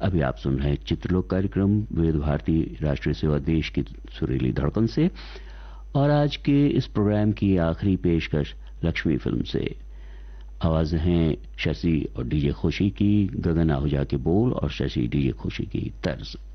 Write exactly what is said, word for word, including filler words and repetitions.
अभी आप सुन रहे हैं चित्रलोक कार्यक्रम विविध भारती राष्ट्रीय सेवा देश की सुरीली धड़कन से, और आज के इस प्रोग्राम की आखिरी पेशकश लक्ष्मी फिल्म से। आवाजें हैं शशि और डीजे खुशी की, गगन आहूजा के बोल और शशि डीजे खुशी की तर्ज।